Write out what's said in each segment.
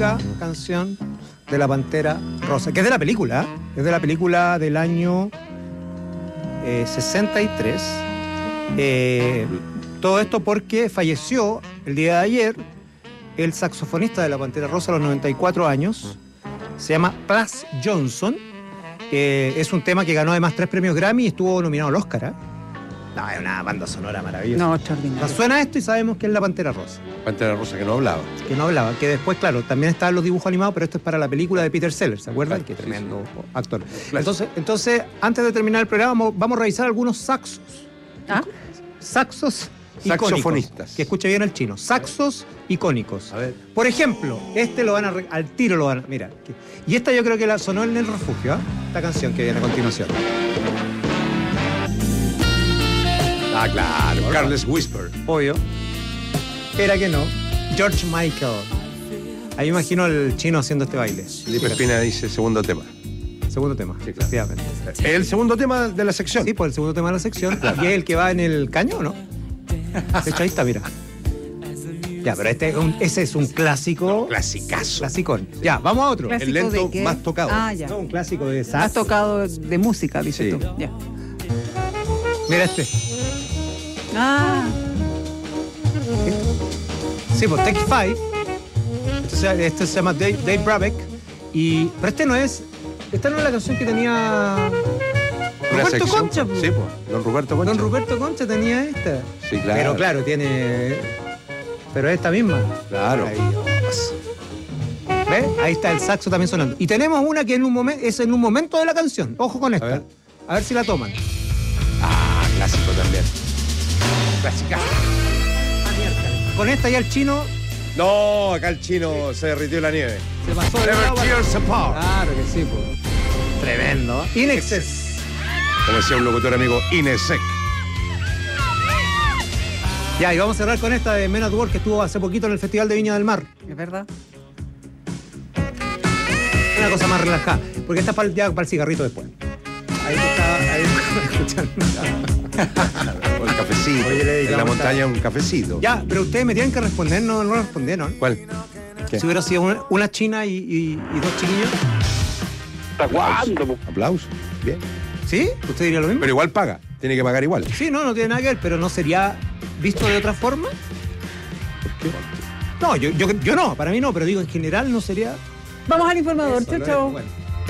única canción de La Pantera Rosa, que es de la película, es de la película del año 63. Todo esto porque falleció el día de ayer el saxofonista de La Pantera Rosa a los 94 años. Se llama Plas Johnson. Es un tema que ganó además 3 premios Grammy y estuvo nominado al Oscar, ¿eh? No, es una banda sonora maravillosa. No, extraordinario. Nos suena esto y sabemos que es La Pantera Rosa. Pantera Rosa que no hablaba. Que no hablaba, que después, claro, también estaban los dibujos animados, pero esto es para la película de Peter Sellers, ¿se acuerdan? Claro, Qué sí, tremendo sí. actor. Claro. Entonces, antes de terminar el programa, vamos a revisar algunos saxos. ¿Ah? Saxos Saxofonistas. icónicos. Que escuche bien el chino. Saxos icónicos. A ver. Por ejemplo, este lo van a... al tiro lo van a... Mira. Y esta yo creo que la sonó en El Refugio, ¿eh? Esta canción que viene a continuación. Ah, claro. Careless Whisper. Obvio. Era que no. George Michael. Ahí me imagino el chino haciendo este baile. Felipe Espina dice segundo tema. Segundo tema, Sí, claro. efectivamente. El segundo tema de la sección. Sí, pues el segundo tema de la sección. Y es el que va en el cañón, ¿no? De hecho, ahí está, mira. Ya, pero ese es un clásico. Clasicazo. Clasicón. Ya, vamos a otro. Clásico El lento de qué? más tocado. Ah, ya. No, un clásico de Has sax. tocado de música, dices Sí. tú. Ya. Mira este. Ah, Sí, pues Take Five. Este se llama Dave Brubeck. Pero esta no es la canción que tenía Una Roberto sección. Concha. Sí, pues. Don Roberto Concha. Don Roberto Concha tenía esta. Sí, claro. Pero claro, tiene... Pero esta misma. Claro. Maravilloso. ¿Ves? Ahí está el saxo también sonando. Y tenemos una que es en un momento de la canción. Ojo con esta. A ver si la toman. Ah, clásico también. Clasicazo. Con esta ya el chino No, acá el chino se derritió la nieve. se pasó de Never lado para- tears apart. Claro que sí, pues. Tremendo. In Excess. Como decía un locutor amigo, Inesec. Ya, y vamos a cerrar con esta de Men at Work que estuvo hace poquito en el Festival de Viña del Mar. es verdad. Una cosa más relajada. Porque esta es ya para el cigarrito después. Ahí está escuchando. O el cafecito. Oye, le en la dedicamos montaña un cafecito. Ya, pero ustedes me tienen que responder, no respondieron. ¿Cuál? ¿Qué? Si hubiera sido una china y 2 chiquillos. Aplauso. Aplauso. Bien. ¿Sí? ¿Usted diría lo mismo? Pero igual paga. Tiene que pagar igual. Sí, no tiene nada que ver, pero ¿no sería visto de otra forma? No, yo no, para mí no, pero digo, en general no sería... Vamos al informador, Eso, chao, lo chao. bueno.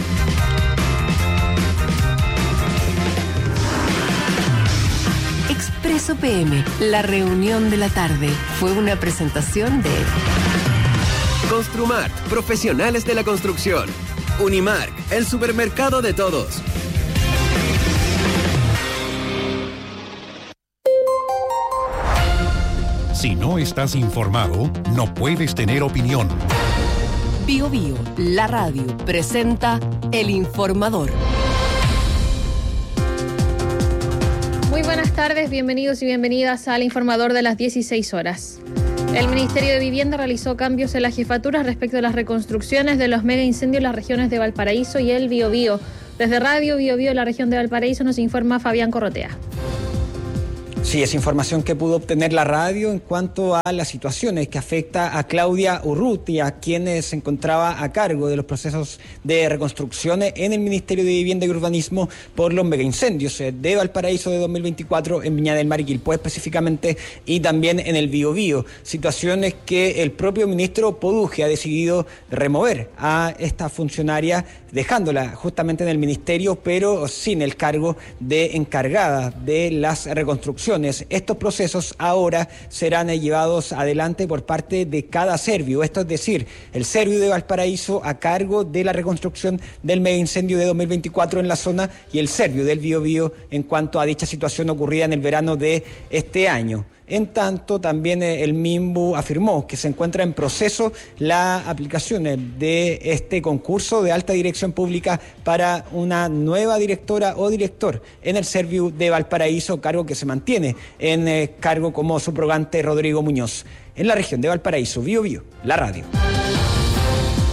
Expreso PM, la reunión de la tarde, fue una presentación de Construmart, profesionales de la construcción. Unimark, el supermercado de todos. Si no estás informado, no puedes tener opinión. Bio Bio, la radio, presenta El Informador. Muy buenas tardes, bienvenidos y bienvenidas al Informador de las 16 horas. El Ministerio de Vivienda realizó cambios en las jefaturas respecto a las reconstrucciones de los mega incendios en las regiones de Valparaíso y el Biobío. Desde Radio Biobío, la región de Valparaíso, nos informa Fabián Corrotea. Sí, es información que pudo obtener la radio en cuanto a las situaciones que afecta a Claudia Urrutia, quien se encontraba a cargo de los procesos de reconstrucción en el Ministerio de Vivienda y Urbanismo por los megaincendios de Valparaíso de 2024 en Viña del Mar y Quilpué específicamente, y también en el Biobío. Situaciones que el propio ministro Poduje ha decidido remover a esta funcionaria, dejándola justamente en el ministerio, pero sin el cargo de encargada de las reconstrucciones. Estos procesos ahora serán llevados adelante por parte de cada servio, esto es decir, el servio de Valparaíso a cargo de la reconstrucción del mega incendio de 2024 en la zona y el servio del Biobío en cuanto a dicha situación ocurrida en el verano de este año. En tanto, también el MIMBU afirmó que se encuentra en proceso la aplicación de este concurso de alta dirección pública para una nueva directora o director en el Serviu de Valparaíso, cargo que se mantiene en cargo como subrogante Rodrigo Muñoz. En la región de Valparaíso, Bio Bio, la radio.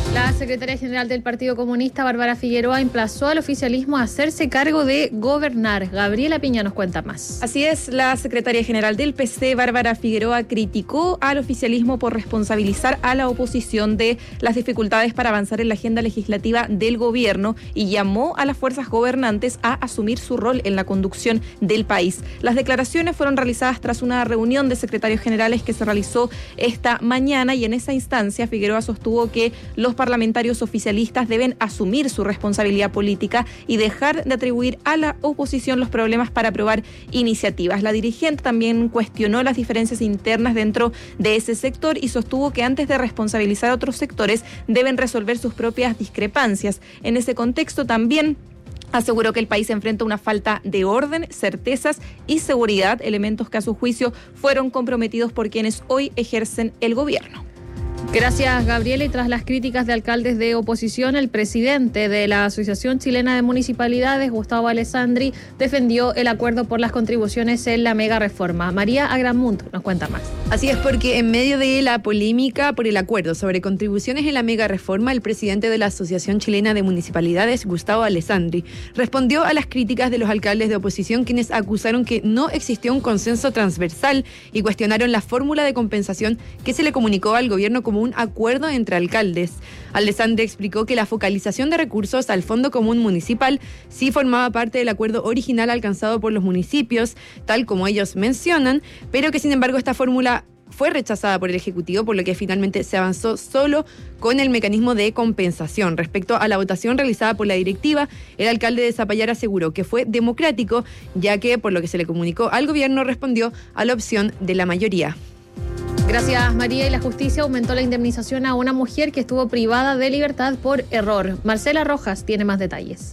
La secretaria general del Partido Comunista, Bárbara Figueroa, emplazó al oficialismo a hacerse cargo de gobernar. Gabriela Piña nos cuenta más. Así es, la secretaria general del PC, Bárbara Figueroa, criticó al oficialismo por responsabilizar a la oposición de las dificultades para avanzar en la agenda legislativa del gobierno y llamó a las fuerzas gobernantes a asumir su rol en la conducción del país. Las declaraciones fueron realizadas tras una reunión de secretarios generales que se realizó esta mañana y en esa instancia Figueroa sostuvo que los parlamentarios oficialistas deben asumir su responsabilidad política y dejar de atribuir a la oposición los problemas para aprobar iniciativas. La dirigente también cuestionó las diferencias internas dentro de ese sector y sostuvo que antes de responsabilizar a otros sectores deben resolver sus propias discrepancias. En ese contexto también aseguró que el país enfrenta una falta de orden, certezas y seguridad, elementos que a su juicio fueron comprometidos por quienes hoy ejercen el gobierno. Gracias, Gabriela. Y tras las críticas de alcaldes de oposición, el presidente de la Asociación Chilena de Municipalidades, Gustavo Alessandri, defendió el acuerdo por las contribuciones en la mega reforma. María Agramunt nos cuenta más. Así es, porque en medio de la polémica por el acuerdo sobre contribuciones en la mega reforma, el presidente de la Asociación Chilena de Municipalidades, Gustavo Alessandri, respondió a las críticas de los alcaldes de oposición, quienes acusaron que no existió un consenso transversal y cuestionaron la fórmula de compensación que se le comunicó al gobierno como un acuerdo entre alcaldes. Alessandri explicó que la focalización de recursos al Fondo Común Municipal sí formaba parte del acuerdo original alcanzado por los municipios, tal como ellos mencionan, pero que sin embargo esta fórmula fue rechazada por el Ejecutivo, por lo que finalmente se avanzó solo con el mecanismo de compensación. Respecto a la votación realizada por la directiva, el alcalde de Zapallar aseguró que fue democrático, ya que, por lo que se le comunicó al gobierno, respondió a la opción de la mayoría. Gracias, María. Y la justicia aumentó la indemnización a una mujer que estuvo privada de libertad por error. Marcela Rojas tiene más detalles.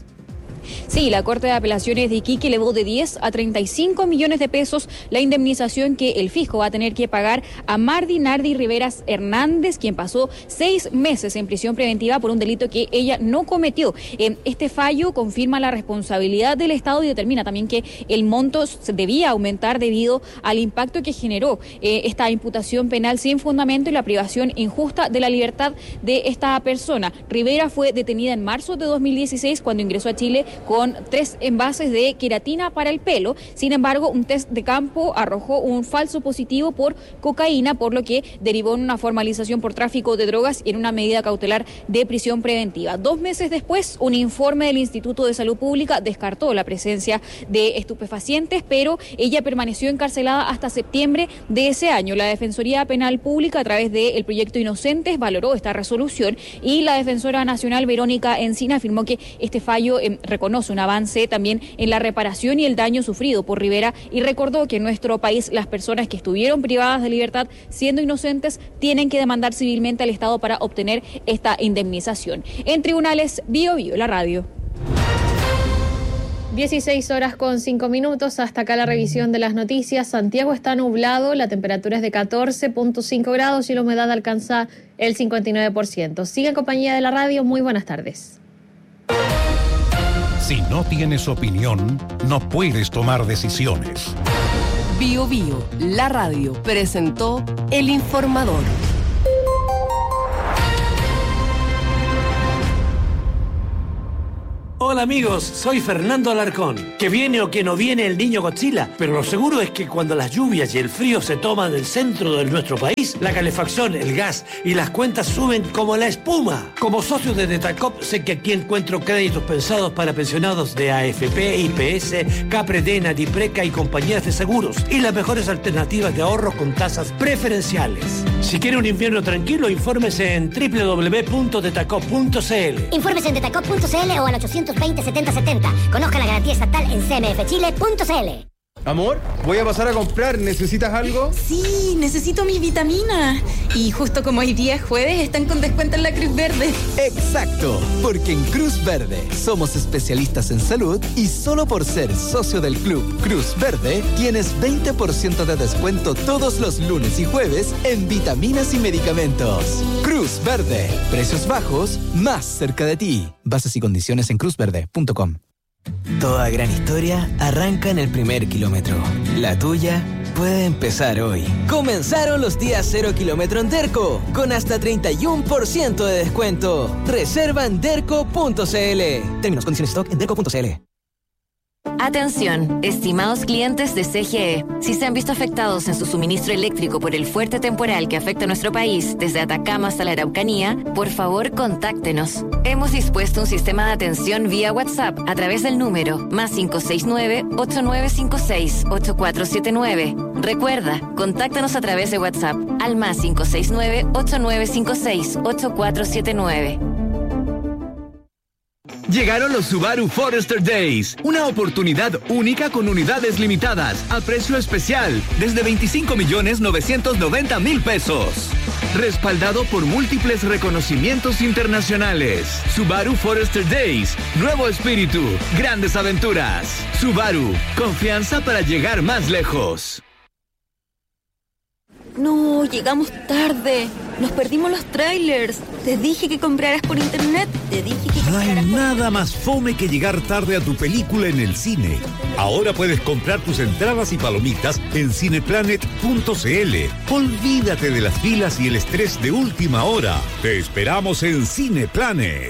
Sí, la Corte de Apelaciones de Iquique elevó de 10 a 35 millones de pesos la indemnización que el fisco va a tener que pagar a Mardi Nardi Riveras Hernández, quien pasó 6 meses en prisión preventiva por un delito que ella no cometió. Este fallo confirma la responsabilidad del Estado y determina también que el monto se debía aumentar debido al impacto que generó esta imputación penal sin fundamento y la privación injusta de la libertad de esta persona. Rivera fue detenida en marzo de 2016 cuando ingresó a Chile con 3 envases de queratina para el pelo. Sin embargo, un test de campo arrojó un falso positivo por cocaína, por lo que derivó en una formalización por tráfico de drogas y en una medida cautelar de prisión preventiva. 2 meses después, un informe del Instituto de Salud Pública descartó la presencia de estupefacientes, pero ella permaneció encarcelada hasta septiembre de ese año. La Defensoría Penal Pública, a través del proyecto Inocentes, valoró esta resolución y la Defensora Nacional, Verónica Encina, afirmó que este fallo reconoce un avance también en la reparación y el daño sufrido por Rivera y recordó que en nuestro país las personas que estuvieron privadas de libertad siendo inocentes tienen que demandar civilmente al Estado para obtener esta indemnización. En tribunales, Bio Bio, la radio. 16:05. Hasta acá la revisión de las noticias. Santiago está nublado, la temperatura es de 14.5 grados y la humedad alcanza el 59%. Sigue en compañía de la radio. Muy buenas tardes. Si no tienes opinión, no puedes tomar decisiones. Bio Bio, la radio, presentó El Informador. Hola amigos, soy Fernando Alarcón. Que viene o que no viene el niño Godzilla, pero lo seguro es que cuando las lluvias y el frío se toman el centro de nuestro país, la calefacción, el gas y las cuentas suben como la espuma. Como socio de Detacop, sé que aquí encuentro créditos pensados para pensionados de AFP, IPS, Capredena, Dipreca y compañías de seguros y las mejores alternativas de ahorro con tasas preferenciales. Si quiere un invierno tranquilo, infórmese en www.detacop.cl. Infórmese en detacop.cl o al 820-7070. Conozca la garantía estatal en cmfchile.cl. Amor, voy a pasar a comprar. ¿Necesitas algo? Sí, necesito mis vitaminas. Y justo como hoy día es jueves, están con descuento en la Cruz Verde. Exacto, porque en Cruz Verde somos especialistas en salud y solo por ser socio del Club Cruz Verde tienes 20% de descuento todos los lunes y jueves en vitaminas y medicamentos. Cruz Verde, precios bajos, más cerca de ti. Bases y condiciones en cruzverde.com. Toda gran historia arranca en el primer kilómetro. La tuya puede empezar hoy. Comenzaron los días 0 kilómetro en Derco, con hasta 31% de descuento. Reserva en derco.cl. Términos, condiciones, stock en derco.cl. Atención, estimados clientes de CGE. Si se han visto afectados en su suministro eléctrico por el fuerte temporal que afecta a nuestro país, desde Atacama hasta la Araucanía, por favor contáctenos. Hemos dispuesto un sistema de atención vía WhatsApp a través del número +569-8956-8479. Recuerda, contáctanos a través de WhatsApp al +569-8956-8479. Llegaron los Subaru Forester Days, una oportunidad única con unidades limitadas a precio especial desde 25.990.000 pesos. Respaldado por múltiples reconocimientos internacionales. Subaru Forester Days, nuevo espíritu, grandes aventuras. Subaru, confianza para llegar más lejos. No, llegamos tarde. Nos perdimos los trailers. Te dije que compraras por internet. No hay nada más fome que llegar tarde a tu película en el cine. Ahora puedes comprar tus entradas y palomitas en cineplanet.cl. Olvídate de las filas y el estrés de última hora. Te esperamos en Cineplanet.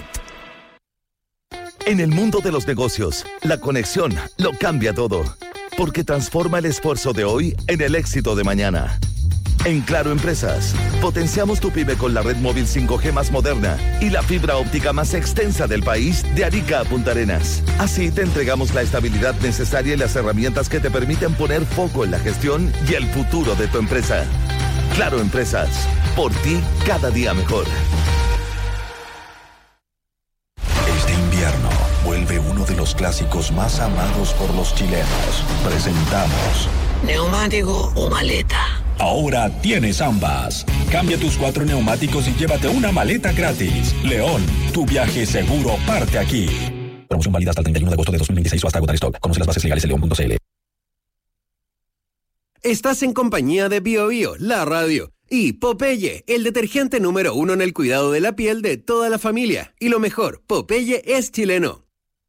En el mundo de los negocios, la conexión lo cambia todo. Porque transforma el esfuerzo de hoy en el éxito de mañana. En Claro Empresas, potenciamos tu pyme con la red móvil 5G más moderna y la fibra óptica más extensa del país de Arica a Punta Arenas. Así te entregamos la estabilidad necesaria y las herramientas que te permiten poner foco en la gestión y el futuro de tu empresa. Claro Empresas, por ti cada día mejor. Este invierno vuelve uno de los clásicos más amados por los chilenos. Presentamos ¿neumático o maleta? Ahora tienes ambas. Cambia tus 4 neumáticos y llévate una maleta gratis. León, tu viaje seguro parte aquí. Promoción válida hasta el 31 de agosto de 2026 o hasta agotar stock. Conoce las bases legales en león.cl. Estás en compañía de Bio Bio, la radio. Y Popeye, el detergente número 1 en el cuidado de la piel de toda la familia. Y lo mejor, Popeye es chileno.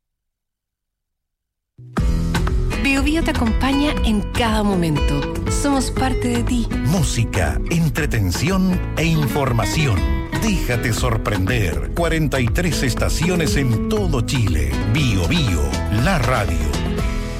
Bio Bio te acompaña en cada momento. Somos parte de ti. Música, entretención e información. Déjate sorprender. 43 estaciones en todo Chile. Bio Bio, la radio.